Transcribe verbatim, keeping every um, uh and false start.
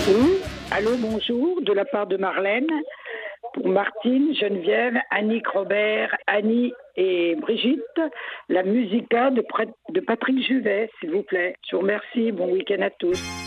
Oui, allô, bonjour, de la part de Marlène, pour Martine, Geneviève, Annick, Robert, Annie et Brigitte, la musica de, Pré- de Patrick Juvet, s'il vous plaît. Je vous remercie, bon week-end à tous.